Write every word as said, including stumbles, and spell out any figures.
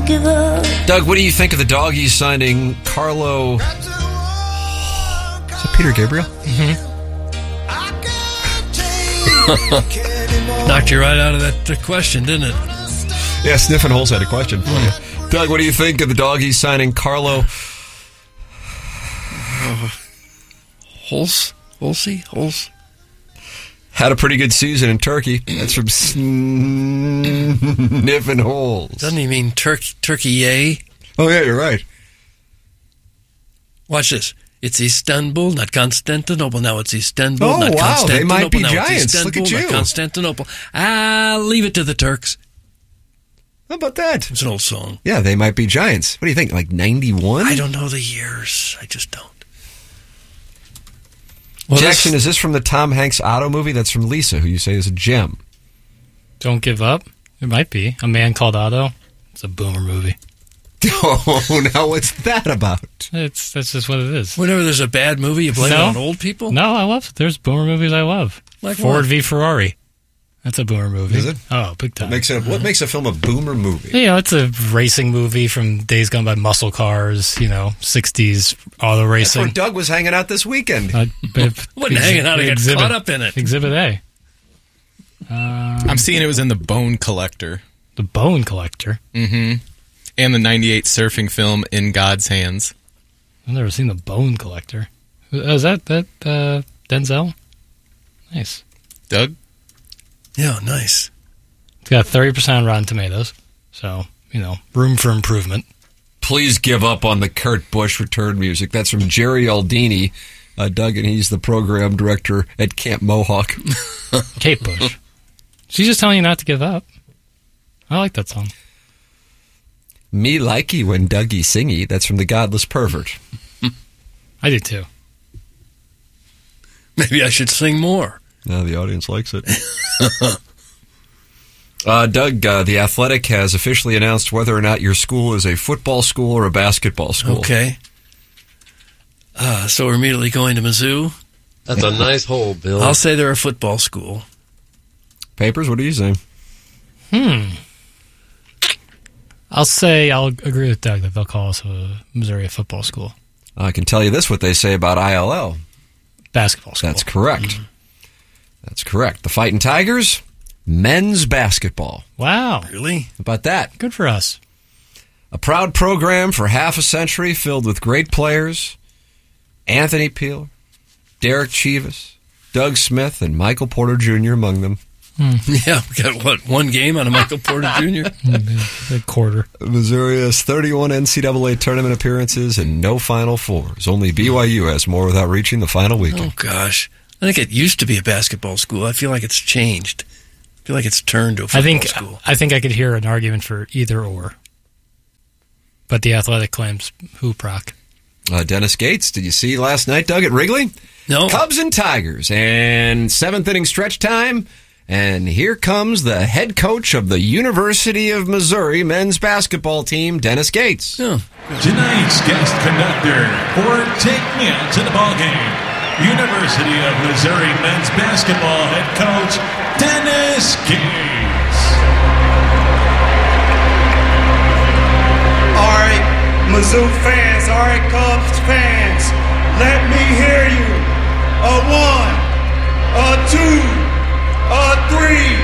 Don't give up. Doug, what do you think of the Doggies signing Carlo? Is that Peter Gabriel? Mm-hmm. Knocked you right out of that uh, question, didn't it? Yeah, Sniffin' Holes had a question for you. Doug, what do you think of the Doggies signing Carlo? Uh, Holes? Holsey? Holes? Had a pretty good season in Turkey. That's from Sniffin' Holes. Doesn't he mean turkey, turkey yay? Oh, yeah, you're right. Watch this. It's Istanbul, not Constantinople. Now it's Istanbul, oh, not wow, Constantinople. They might be now giants. It's Istanbul, Look at you. Not Constantinople. Ah, leave it to the Turks. How about that? It's an old song. Yeah, they might be giants. What do you think, like ninety-one? I don't know the years. I just don't. Well, Jackson, this, is this from the Tom Hanks Otto movie? That's from Lisa, who you say is a gem. Don't Give Up? It might be. A Man Called Otto. It's a boomer movie. Oh, now what's that about? It's That's just what it is. Whenever there's a bad movie, you blame no. it on old people? No, I love There's boomer movies I love. Like Ford what? v Ferrari. That's a boomer movie. Is it? Oh, big time. What makes, a, what makes a film a boomer movie? You know, it's a racing movie from days gone by, muscle cars, you know, sixties auto racing. That's where Doug was hanging out this weekend. Uh, Wasn't hanging out, I got caught up in it. Exhibit A. Um, I'm seeing it was in The Bone Collector. The Bone Collector? Mm-hmm. And the ninety-eight surfing film In God's Hands. I've never seen The Bone Collector. Is that, that uh, Denzel? Nice. Doug? Yeah, nice. It's got thirty percent on Rotten Tomatoes. So, you know, room for improvement. Please give up on the Kurt Busch return music. That's from Jerry Aldini. Uh, Doug, and he's the program director at Camp Mohawk. Kate Bush. She's just telling you not to give up. I like that song. Me likey when Dougie singy. That's from The Godless Pervert. I do too. Maybe I should sing more. Now the audience likes it. uh, Doug, uh, The Athletic has officially announced whether or not your school is a football school or a basketball school. Okay. Uh, so we're immediately going to Mizzou. That's a nice hole, Bill. I'll say they're a football school. Papers, what do you say? Hmm. I'll say I'll agree with Doug that they'll call us a Missouri football school. I can tell you this, what they say about I L L. Basketball school. That's correct. Mm-hmm. That's correct. The Fighting Tigers, men's basketball. Wow. Really? How about that? Good for us. A proud program for half a century filled with great players. Anthony Peeler, Derek Chivas, Doug Smith, and Michael Porter Junior among them. Hmm. Yeah, we got, what, one game on a Michael Porter Junior? A quarter. Missouri has thirty-one N C double A tournament appearances and no Final Fours. Only B Y U has more without reaching the final weekend. Oh, gosh. I think it used to be a basketball school. I feel like it's changed. I feel like it's turned to a football I think, school. I think I could hear an argument for either or. But the Athletic claims hoop rock. Uh, Dennis Gates, did you see last night, Doug, at Wrigley? No. Cubs and Tigers, and seventh inning stretch time. And here comes the head coach of the University of Missouri men's basketball team, Dennis Gates. Oh. Tonight's guest conductor for Take Me Out to the Ballgame, University of Missouri men's basketball head coach, Dennis Gates. All right, Mizzou fans, all right, Cubs fans, let me hear you. A one, a two, a three,